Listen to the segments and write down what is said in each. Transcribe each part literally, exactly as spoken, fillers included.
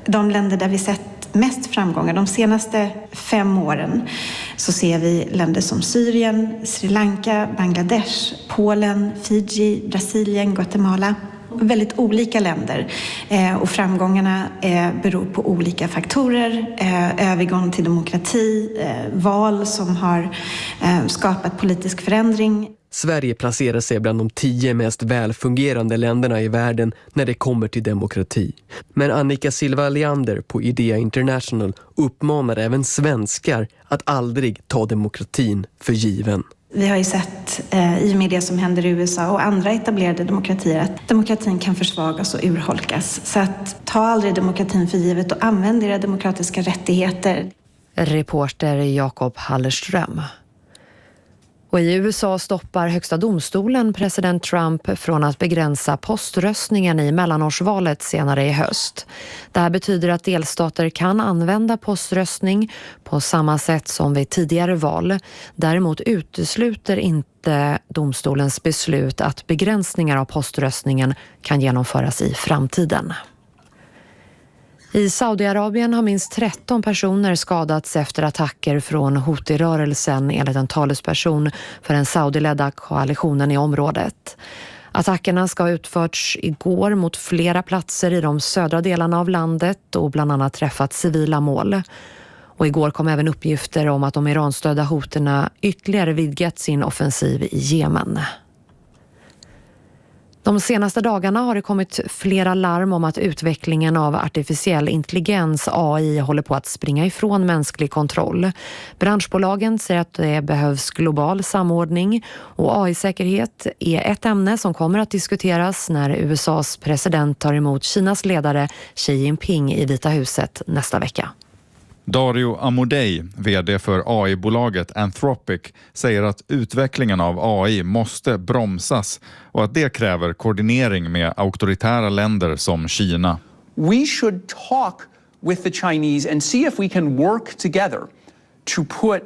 de länder där vi sett mest framgångar de senaste fem åren så ser vi länder som Syrien, Sri Lanka, Bangladesh, Polen, Fiji, Brasilien, Guatemala. Väldigt olika länder eh, och framgångarna eh, beror på olika faktorer, eh, övergång till demokrati, eh, val som har eh, skapat politisk förändring. Sverige placerar sig bland de tio mest välfungerande länderna i världen när det kommer till demokrati. Men Annika Silva Leander på Idea International uppmanar även svenskar att aldrig ta demokratin för given. Vi har ju sett eh, i och med det som händer i U S A och andra etablerade demokratier att demokratin kan försvagas och urholkas. Så att ta aldrig demokratin för givet och använd era demokratiska rättigheter. Reporter Jakob Hallerström. Och i U S A stoppar högsta domstolen president Trump från att begränsa poströstningen i mellanårsvalet senare i höst. Det här betyder att delstater kan använda poströstning på samma sätt som vid tidigare val. Däremot utesluter inte domstolens beslut att begränsningar av poströstningen kan genomföras i framtiden. I Saudiarabien har minst tretton personer skadats efter attacker från Houthi-rörelsen enligt en talesperson för den saudiledda koalitionen i området. Attackerna ska ha utförts igår mot flera platser i de södra delarna av landet och bland annat träffat civila mål. Och igår kom även uppgifter om att de iranstödda hoterna ytterligare vidgat sin offensiv i Jemen. De senaste dagarna har det kommit flera larm om att utvecklingen av artificiell intelligens A I håller på att springa ifrån mänsklig kontroll. Branschbolagen säger att det behövs global samordning och A I-säkerhet är ett ämne som kommer att diskuteras när U S A:s president tar emot Kinas ledare Xi Jinping i Vita huset nästa vecka. Dario Amodei, vd för A I-bolaget Anthropic, säger att utvecklingen av A I måste bromsas och att det kräver koordinering med auktoritära länder som Kina. We should talk with the Chinese and see if we can work together to put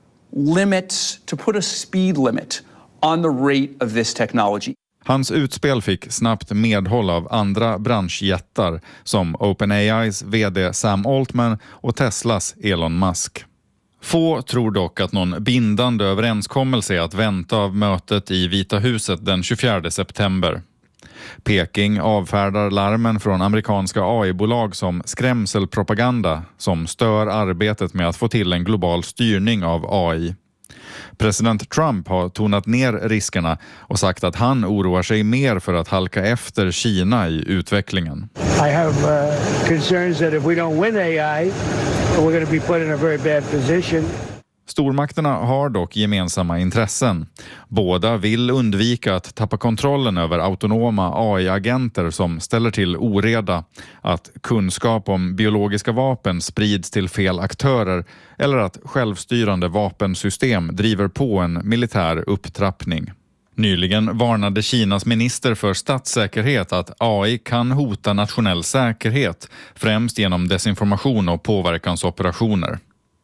limits, to put a speed limit on the rate of this technology. Hans utspel fick snabbt medhåll av andra branschjättar som OpenAIs vd Sam Altman och Teslas Elon Musk. Få tror dock att någon bindande överenskommelse är att vänta av mötet i Vita huset den tjugofjärde september. Peking avfärdar larmen från amerikanska A I-bolag som skrämselpropaganda som stör arbetet med att få till en global styrning av A I. President Trump har tonat ner riskerna och sagt att han oroar sig mer för att halka efter Kina i utvecklingen. I have uh, concerns that if we don't win A I, we're going to be put in a very bad position. Stormakterna har dock gemensamma intressen. Båda vill undvika att tappa kontrollen över autonoma A I-agenter som ställer till oreda, att kunskap om biologiska vapen sprids till fel aktörer eller att självstyrande vapensystem driver på en militär upptrappning. Nyligen varnade Kinas minister för statssäkerhet att A I kan hota nationell säkerhet, främst genom desinformation och påverkansoperationer.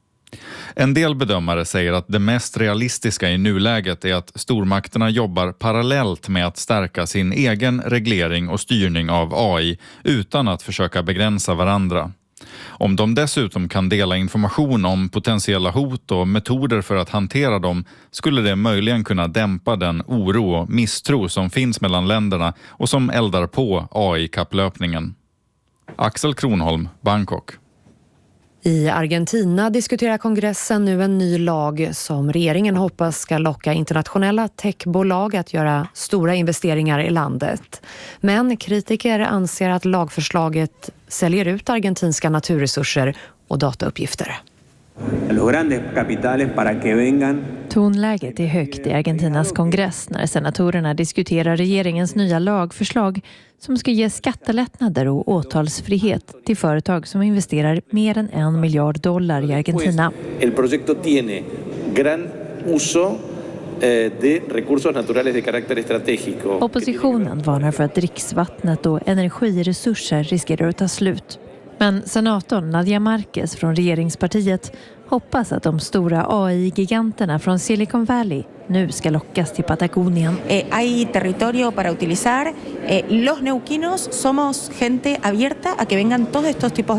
En del bedömare säger att det mest realistiska i nuläget är att stormakterna jobbar parallellt med att stärka sin egen reglering och styrning av A I utan att försöka begränsa varandra. Om de dessutom kan dela information om potentiella hot och metoder för att hantera dem skulle det möjligen kunna dämpa den oro och misstro som finns mellan länderna och som eldar på A I-kapplöpningen. Axel Kronholm, Bangkok. I Argentina diskuterar kongressen nu en ny lag som regeringen hoppas ska locka internationella techbolag att göra stora investeringar i landet. Men kritiker anser att lagförslaget säljer ut argentinska naturresurser och datauppgifter. Tonläget är högt i Argentinas kongress när senatorerna diskuterar regeringens nya lagförslag som ska ge skattelättnader och åtalsfrihet till företag som investerar mer än en miljard dollar i Argentina. El proyecto tiene gran uso de recursos naturales de carácter estratégico. Oppositionen varnar för att dricksvattnet och energiresurser riskerar att ta slut. Men senatorn Nadia Marquez från regeringspartiet hoppas att de stora A I-giganterna från Silicon Valley nu ska lockas till Patagonien. Eh, hay territorio para utilizar. Eh, los neuquinos somos gente abierta a que vengan todos estos tipos